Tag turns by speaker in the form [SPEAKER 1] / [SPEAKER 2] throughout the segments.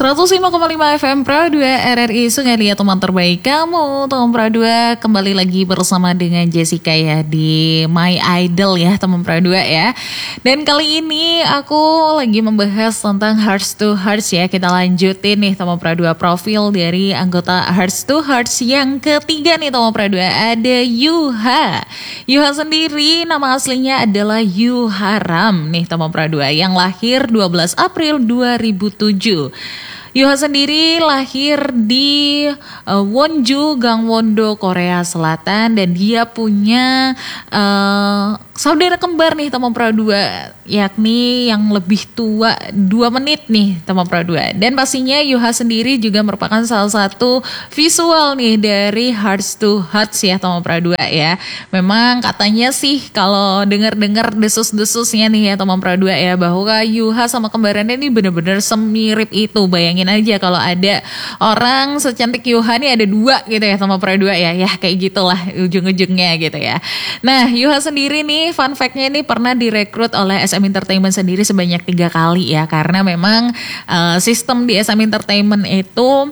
[SPEAKER 1] 105,5 FM Pro 2 RRI Sungai Liat, teman terbaik kamu. Teman Pro 2 kembali lagi bersama dengan Jessica ya di My Idol ya teman Pro 2 ya. Dan kali ini aku lagi membahas tentang Hearts to Hearts ya. Kita lanjutin nih teman Pro 2, profil dari anggota Hearts to Hearts yang ketiga nih teman Pro 2. Ada Yuha. Yuha sendiri nama aslinya adalah Yuharam nih teman Pro 2, yang lahir 12 April 2007. Yuha sendiri lahir di Wonju, Gangwon-do, Korea Selatan, dan dia punya saudara kembar nih teman Pro 2, yakni yang lebih tua 2 menit nih teman Pro 2. Dan pastinya Yuha sendiri juga merupakan salah satu visual nih dari Hearts to Hearts ya teman Pro 2 ya. Memang katanya sih kalau dengar-dengar desus-desusnya nih ya teman Pro 2 ya, bahwa Yuha sama kembarannya ini benar-benar semirip itu. Bayangin aja kalau ada orang secantik Yuha nih ada 2 gitu ya sama Pro 2 ya. Ya kayak gitulah ujung-ujungnya gitu ya. Nah Yuha sendiri nih fun fact-nya ini pernah direkrut oleh SM Entertainment sendiri sebanyak 3 kali ya. Karena memang sistem di SM Entertainment itu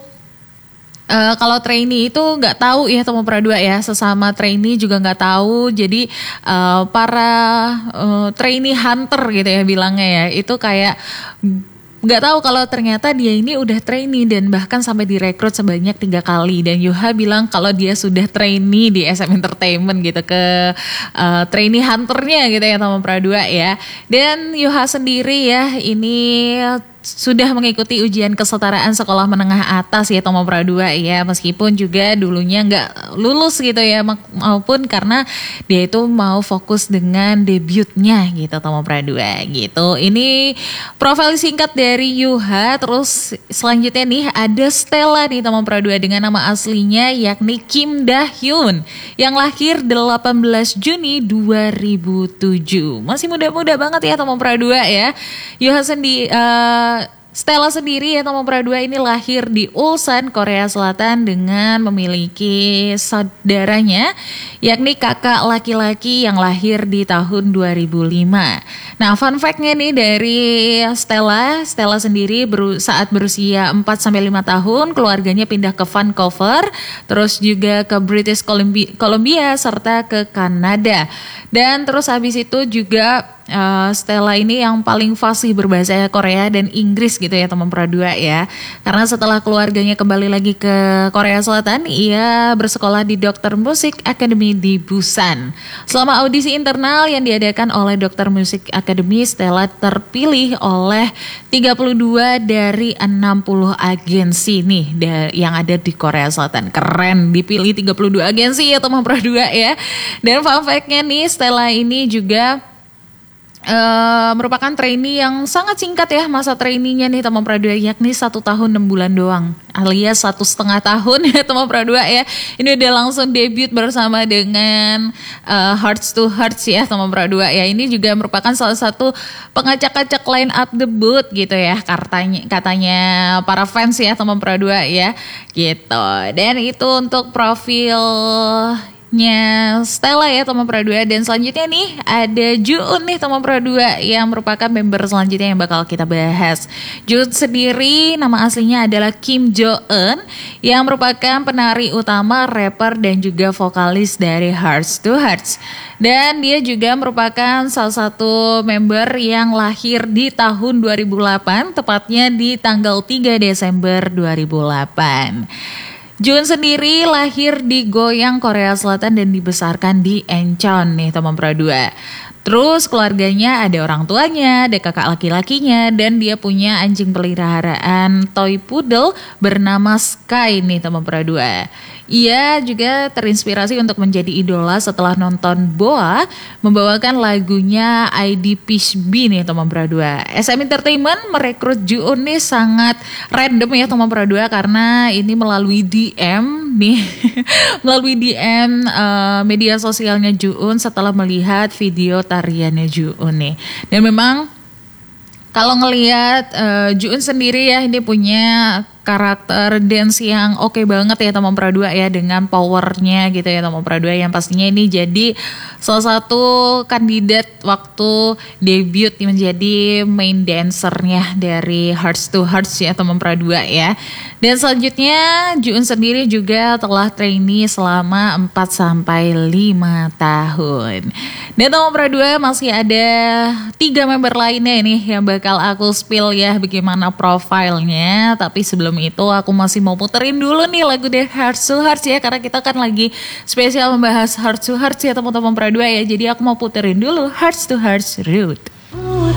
[SPEAKER 1] kalau trainee itu nggak tahu ya teman Pro 2 ya, sesama trainee juga nggak tahu. Jadi para trainee hunter gitu ya bilangnya ya, itu kayak nggak tahu kalau ternyata dia ini udah trainee dan bahkan sampai direkrut sebanyak 3 kali. Dan Yuha bilang kalau dia sudah trainee di SM Entertainment gitu ke trainee hunternya gitu ya teman Pro 2 ya. Dan Yuha sendiri ya ini sudah mengikuti ujian kesetaraan sekolah menengah atas ya teman Pro 2 ya, meskipun juga dulunya nggak lulus gitu ya, maupun karena dia itu mau fokus dengan debutnya gitu teman Pro 2 gitu. Ini profil singkat dari Yuha. Terus selanjutnya nih ada Stella nih teman Pro 2 dengan nama aslinya yakni Kim Da-hyun, yang lahir 18 Juni 2007. Masih muda-muda banget ya teman Pro 2 ya. Yuha sendiri Stella sendiri ya teman Pro 2 ini lahir di Ulsan, Korea Selatan dengan memiliki saudaranya yakni kakak laki-laki yang lahir di tahun 2005. Nah fun fact-nya nih dari Stella sendiri saat berusia 4-5 tahun keluarganya pindah ke Vancouver, terus juga ke British Columbia serta ke Kanada. Dan terus habis itu juga Stella ini yang paling fasih berbahasa Korea dan Inggris gitu ya teman Pro 2 ya. Karena setelah keluarganya kembali lagi ke Korea Selatan, ia bersekolah di Dr. Music Academy di Busan. Selama audisi internal yang diadakan oleh Dr. Music Academy, Stella terpilih oleh 32 dari 60 agensi nih yang ada di Korea Selatan. Keren, dipilih 32 agensi ya teman Pro 2 ya. Dan fun fact-nya nih, Stella ini juga merupakan trainee yang sangat singkat ya masa trainee-nya nih teman Pro 2, yakni 1 tahun 6 bulan doang, alias 1,5 tahun ya teman Pro 2 ya. Ini udah langsung debut bersama dengan Hearts to Hearts ya teman Pro 2 ya. Ini juga merupakan salah satu pengacak-acak line up debut gitu ya katanya para fans ya teman Pro 2 ya gitu. Dan itu untuk profil Stella ya teman Pro 2. Dan selanjutnya nih ada Ju-un nih teman Pro 2 yang merupakan member selanjutnya yang bakal kita bahas. Ju-un sendiri nama aslinya adalah Kim Jo-eun, yang merupakan penari utama, rapper dan juga vokalis dari Hearts to Hearts. Dan dia juga merupakan salah satu member yang lahir di tahun 2008, tepatnya di tanggal 3 Desember 2008. Ju-un sendiri lahir di Goyang, Korea Selatan dan dibesarkan di Incheon nih teman Pro 2. Terus keluarganya ada orang tuanya, ada kakak laki-lakinya, dan dia punya anjing peliharaan toy poodle bernama Sky nih teman Pro 2. Ia juga terinspirasi untuk menjadi idola setelah nonton Boa membawakan lagunya ID Peace Be nih teman Pro 2. SM Entertainment merekrut Ju-un nih sangat random ya teman Pro 2, karena ini melalui DM nih melalui DM media sosialnya Ju-un setelah melihat video tariannya Ju-un nih. Dan memang kalau ngelihat Ju-un sendiri ya, ini punya karakter dance yang oke banget ya teman Pradua ya, dengan powernya gitu ya teman Pradua, yang pastinya ini jadi salah satu kandidat waktu debut menjadi main dancernya dari Hearts to Hearts ya teman Pradua ya. Dan selanjutnya Juun sendiri juga telah trainee selama 4-5 tahun. Dan teman Pradua masih ada 3 member lainnya ini yang bakal aku spill ya bagaimana profilnya. Tapi sebelum itu aku masih mau puterin dulu nih lagu dari Hearts to Hearts ya, karena kita kan lagi spesial membahas Hearts to Hearts ya teman-teman Pradua ya. Jadi aku mau puterin dulu Hearts to Hearts Root.